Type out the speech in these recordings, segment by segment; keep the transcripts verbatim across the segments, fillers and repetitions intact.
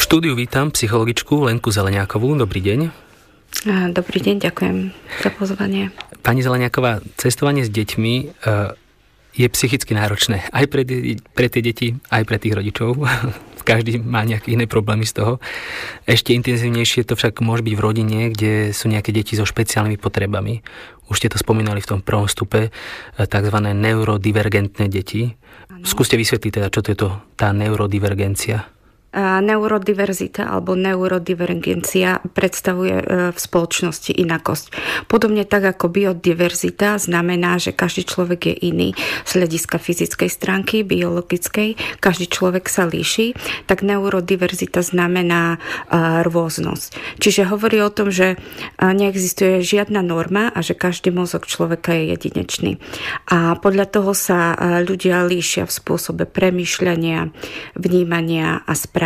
štúdiu vítam psychologičku Lenku Zeleniakovú. Dobrý deň. Dobrý deň, ďakujem za pozvanie. Pani Zeleniaková, cestovanie s deťmi je psychicky náročné. Aj pre, pre tie deti, aj pre tých rodičov. Každý má nejaké iné problémy z toho. Ešte intenzívnejšie to však môže byť v rodine, kde sú nejaké deti so špeciálnymi potrebami. Už ste to spomínali v tom prvom stupe, takzvané neurodivergentné deti. Ano. Skúste vysvetliť teda, čo to je to, tá neurodivergencia. Neurodiverzita alebo neurodivergencia predstavuje v spoločnosti inakosť. Podobne tak ako biodiverzita znamená, že každý človek je iný z hľadiska fyzickej stránky, biologickej, každý človek sa líši, tak neurodiverzita znamená rôznosť. Čiže hovorí o tom, že neexistuje žiadna norma a že každý mozog človeka je jedinečný. A podľa toho sa ľudia líšia v spôsobe premýšľania, vnímania a správania.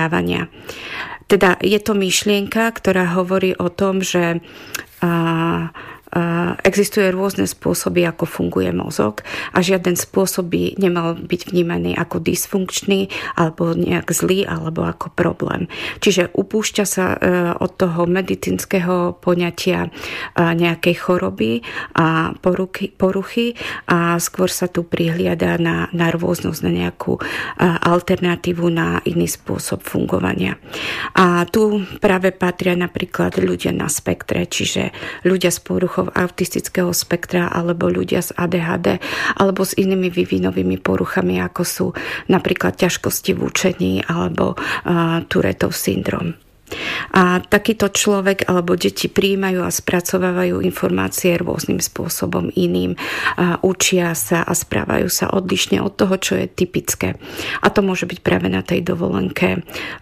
Teda je to myšlienka, ktorá hovorí o tom, že a, existuje rôzne spôsoby, ako funguje mozog a žiaden spôsob by nemal byť vnímaný ako dysfunkčný alebo nejak zlý alebo ako problém. Čiže upúšťa sa od toho medicínskeho poňatia nejakej choroby a poruchy, poruchy a skôr sa tu prihliada na, na rôznosť, na nejakú alternatívu, na iný spôsob fungovania. A tu práve patria napríklad ľudia na spektre, čiže ľudia s poruchou autistického spektra alebo ľudia s á dé há dé alebo s inými vývinovými poruchami, ako sú napríklad ťažkosti v učení alebo uh, Tourettov syndrom. A takýto človek alebo deti prijímajú a spracovávajú informácie rôznym spôsobom iným, a učia sa a správajú sa odlišne od toho, čo je typické. A to môže byť práve na tej dovolenke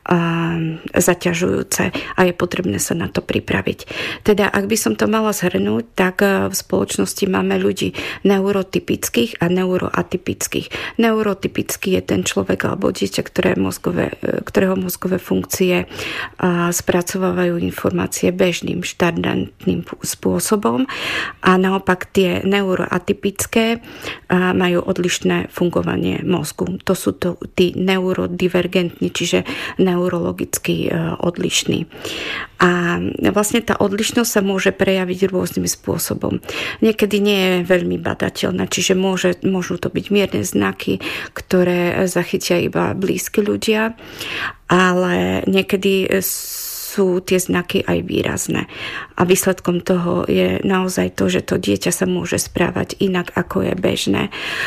zaťažujúce a je potrebné sa na to pripraviť. Teda, ak by som to mala zhrnúť, tak v spoločnosti máme ľudí neurotypických a neuroatypických. Neurotypický je ten človek alebo dieťa, ktoré mozgové, ktorého mozgové funkcie spracovávajú informácie bežným, štandardným spôsobom a naopak tie neuroatypické majú odlišné fungovanie mozgu. To sú to tí neurodivergentní, čiže neurologicky odlišní. A vlastne tá odlišnosť sa môže prejaviť rôznym spôsobom. Niekedy nie je veľmi badateľná, čiže môže, môžu to byť mierne znaky, ktoré zachytia iba blízki ľudia, ale niekedy sú tie znaky aj výrazné. A výsledkom toho je naozaj to, že to dieťa sa môže správať inak, ako je bežné.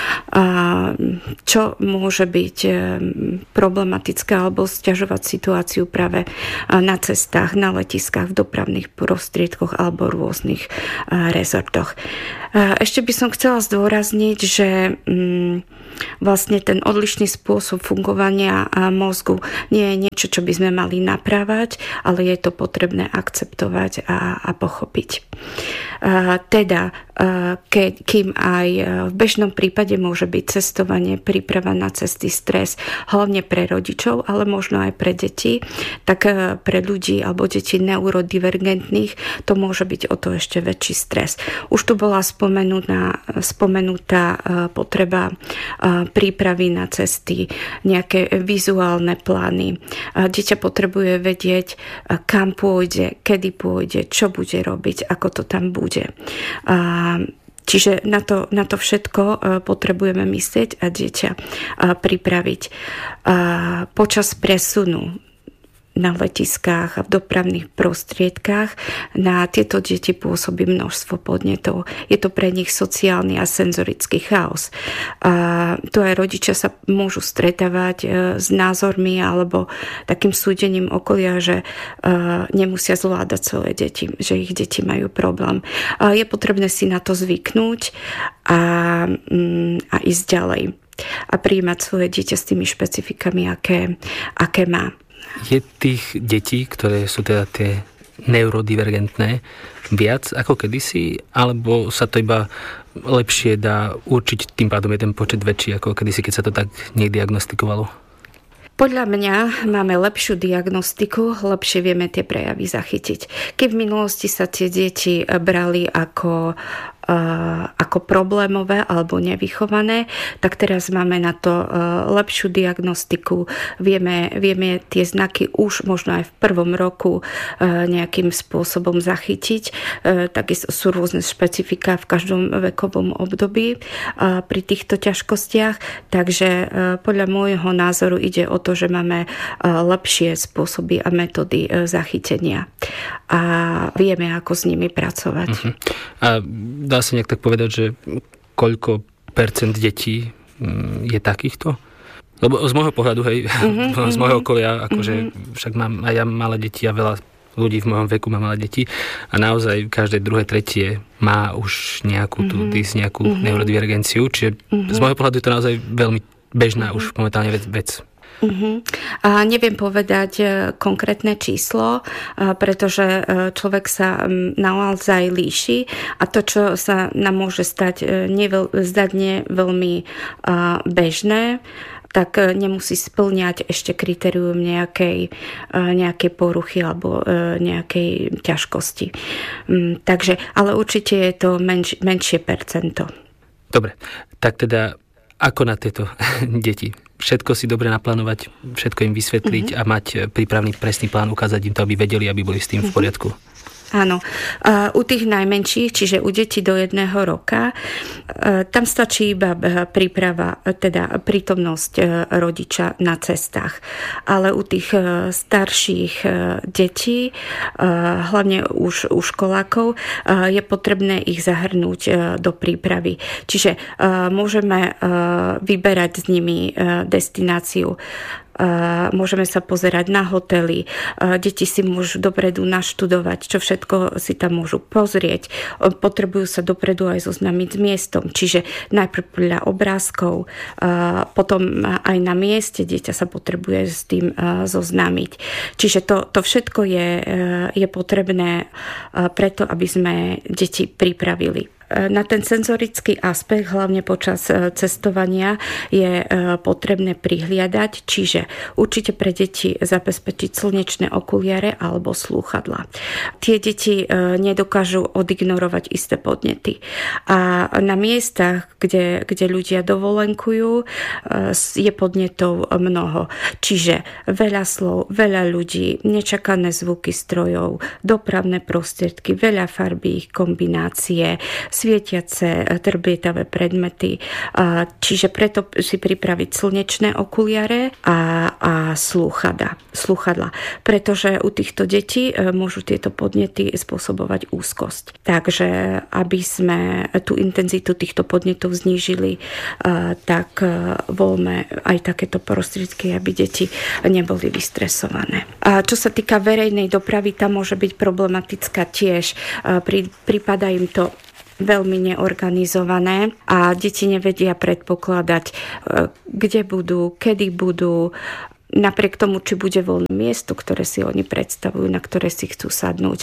Čo môže byť problematické alebo sťažovať situáciu práve na cestách, na letiskách, v dopravných prostriedkoch alebo rôznych rezortoch. Ešte by som chcela zdôrazniť, že vlastne ten odlišný spôsob fungovania mozgu nie je niečo, čo by sme mali naprávať, ale je to potrebné akceptovať a, a pochopiť. Teda, keď, kým aj v bežnom prípade môže byť cestovanie, príprava na cesty, stres, hlavne pre rodičov, ale možno aj pre deti, tak pre ľudí alebo deti neurodivergentných to môže byť o to ešte väčší stres. Už tu bola spomenutá, spomenutá potreba prípravy na cesty, nejaké vizuálne plány. Dieťa potrebuje vedieť, kam pôjde, kedy pôjde, čo bude robiť, ako to tam bude. Čiže na to, na to všetko potrebujeme myslieť a dieťa pripraviť. Počas presunu na letiskách a v dopravných prostriedkách na tieto deti pôsobí množstvo podnetov. Je to pre nich sociálny a senzorický chaos. A tu aj rodičia sa môžu stretávať s názormi alebo takým súdením okolia, že nemusia zvládať svoje deti, že ich deti majú problém. A je potrebné si na to zvyknúť a, a ísť ďalej a prijímať svoje dieťa s tými špecifikami, aké, aké má. Je tých detí, ktoré sú teda tie neurodivergentné, viac ako kedysi, alebo sa to iba lepšie dá určiť, tým pádom je ten počet väčší ako kedysi, keď sa to tak nediagnostikovalo? Podľa mňa máme lepšiu diagnostiku, lepšie vieme tie prejavy zachytiť. Keď v minulosti sa tie deti brali ako ako problémové alebo nevychované, tak teraz máme na to lepšiu diagnostiku. Vieme, vieme tie znaky už možno aj v prvom roku nejakým spôsobom zachytiť. Takisto sú rôzne špecifika v každom vekovom období pri týchto ťažkostiach. Takže podľa môjho názoru ide o to, že máme lepšie spôsoby a metódy zachytenia. A vieme, ako s nimi pracovať. Uh-huh. A dá sa nejak tak povedať, že koľko percent detí je takýchto? Lebo z môjho pohľadu, hej, uh-huh, z môjho okolia, akože uh-huh. však mám aj ja malé deti a veľa ľudí v mojom veku má malé deti a naozaj každé druhé, tretie má už nejakú tú dys, nejakú uh-huh. neurodivergenciu, čiže uh-huh. z môjho pohľadu je to naozaj veľmi bežná uh-huh. už momentálne vec. vec. Uh-huh. A neviem povedať konkrétne číslo, pretože človek sa naozaj líši a to, čo sa nám môže stať, neveľ, zdať nie veľmi bežné, tak nemusí splňať ešte kritérium nejakej, nejakej poruchy alebo nejakej ťažkosti. Takže, ale určite je to menš, menšie percento. Dobre, tak teda ako na tieto deti? Všetko si dobre naplánovať, všetko im vysvetliť uh-huh. a mať prípravný presný plán, ukázať im to, aby vedeli, aby boli s tým v poriadku. Áno. U tých najmenších, čiže u detí do jedného roka, tam stačí iba príprava, teda prítomnosť rodiča na cestách. Ale u tých starších detí, hlavne už u školákov, je potrebné ich zahrnúť do prípravy. Čiže môžeme vyberať s nimi destináciu. Môžeme sa pozerať na hotely, deti si môžu dopredu naštudovať, čo všetko si tam môžu pozrieť, potrebujú sa dopredu aj zoznámiť s miestom, čiže najprv podľa obrázkov, potom aj na mieste dieťa sa potrebuje s tým zoznámiť. Čiže to, to všetko je, je potrebné preto, aby sme deti pripravili. Na ten senzorický aspekt, hlavne počas cestovania, je potrebné prihliadať, čiže určite pre deti zabezpečiť slnečné okuliare alebo slúchadlá. Tie deti nedokážu odignorovať isté podnety. A na miestach, kde, kde ľudia dovolenkujú, je podnetov mnoho. Čiže veľa slov, veľa ľudí, nečakané zvuky strojov, dopravné prostriedky, veľa farbí, ich kombinácie, svietiace, trbietavé predmety. Čiže preto si pripraviť slnečné okuliare a, a slúchadla. slúchadla. Pretože u týchto detí môžu tieto podnety spôsobovať úzkosť. Takže aby sme tú intenzitu týchto podnetov znížili, tak voľme aj takéto prostriedky, aby deti neboli vystresované. A čo sa týka verejnej dopravy, tam môže byť problematická tiež. Prípada im to veľmi neorganizované a deti nevedia predpokladať, kde budú, kedy budú, napriek tomu, či bude voľné miesto, ktoré si oni predstavujú, na ktoré si chcú sadnúť,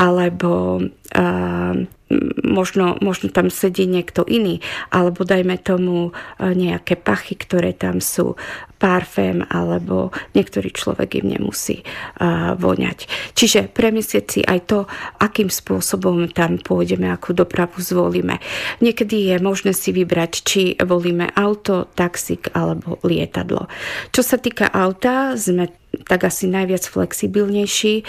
alebo uh, možno, možno tam sedí niekto iný, alebo dajme tomu nejaké pachy, ktoré tam sú, parfém, alebo niektorý človek im nemusí uh, voňať. Čiže premyslieť si aj to, akým spôsobom tam pôjdeme, akú dopravu zvolíme. Niekedy je možné si vybrať, či volíme auto, taxík alebo lietadlo. Čo sa týka auta, sme tak asi najviac flexibilnejší.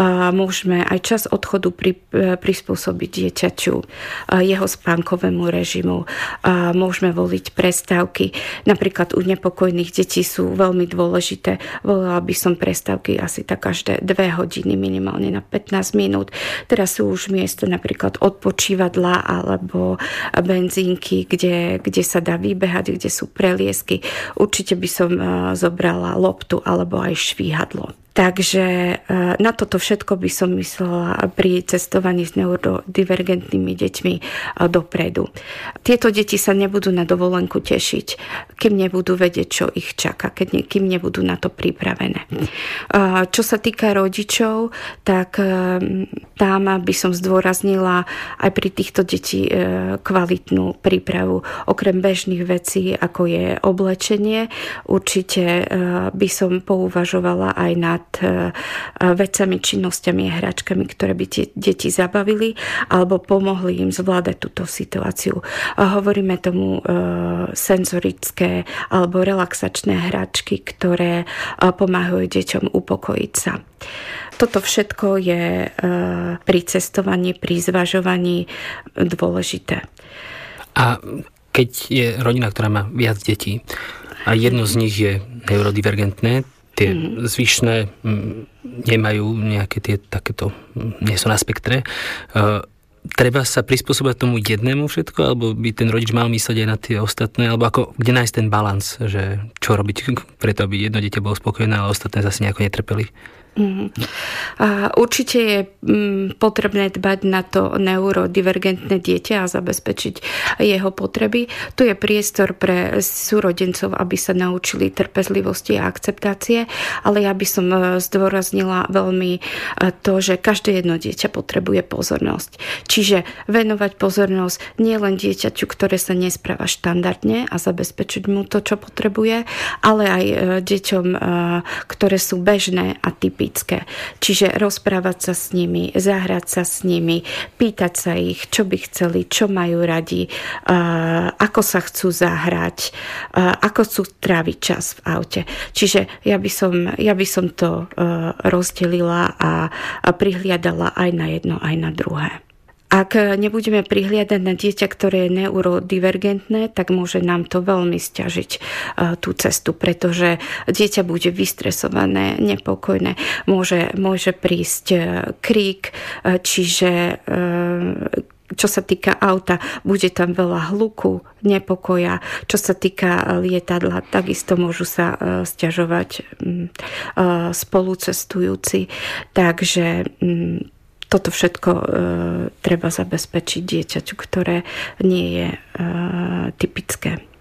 Môžeme aj čas odchodu pri, prispôsobiť dieťaťu, jeho spánkovému režimu. Môžeme voliť prestávky. Napríklad u nepokojných detí sú veľmi dôležité. Volila by som prestávky asi tak každé dve hodiny, minimálne na pätnásť minút. Teraz sú už miesta napríklad odpočívadla alebo benzínky, kde, kde sa dá vybehať, kde sú preliesky. Určite by som zobrala loptu alebo aj švíhadlo. Takže na toto všetko by som myslela pri cestovaní s neurodivergentnými deťmi dopredu. Tieto deti sa nebudú na dovolenku tešiť, kým nebudú vedieť, čo ich čaká, keď kým nebudú na to pripravené. Čo sa týka rodičov, tak tam by som zdôraznila aj pri týchto detí kvalitnú prípravu. Okrem bežných vecí, ako je oblečenie, určite by som pouvažovala aj nad vecami, činnosťami a hračkami, ktoré by tie deti zabavili alebo pomohli im zvládať túto situáciu. Hovoríme tomu senzorické alebo relaxačné hračky, ktoré pomáhajú deťom upokojiť sa. Toto všetko je pri cestovaní, pri zvažovaní dôležité. A keď je rodina, ktorá má viac detí a jedno z nich je neurodivergentné, tie mm. zvyšné nemajú nejaké tie takéto, nie sú na spektre. Uh, treba sa prispôsobať tomu jednému všetko, alebo by ten rodič mal myslieť aj na tie ostatné, alebo ako, kde nájsť ten balans, že čo robiť preto, aby jedno dieťa bolo spokojné, ale ostatné zase nejako netrpeli. Mm. A určite je potrebné dbať na to neurodivergentné dieťa a zabezpečiť jeho potreby. Tu je priestor pre súrodencov, aby sa naučili trpezlivosti a akceptácie, ale ja by som zdôraznila veľmi to, že každé jedno dieťa potrebuje pozornosť. Čiže venovať pozornosť nielen dieťaťu, ktoré sa nespráva štandardne a zabezpečiť mu to, čo potrebuje, ale aj deťom, ktoré sú bežné a typické. Čiže rozprávať sa s nimi, zahrať sa s nimi, pýtať sa ich, čo by chceli, čo majú radi, ako sa chcú zahrať, ako chcú tráviť čas v aute. Čiže ja by som, ja by som to rozdelila a prihliadala aj na jedno, aj na druhé. Ak nebudeme prihliadať na dieťa, ktoré je neurodivergentné, tak môže nám to veľmi sťažiť tú cestu, pretože dieťa bude vystresované, nepokojné, môže, môže prísť krík, čiže čo sa týka auta, bude tam veľa hluku, nepokoja. Čo sa týka lietadla, takisto môžu sa sťažovať spolucestujúci. Takže toto všetko e, treba zabezpečiť dieťaťu, ktoré nie je e, typické.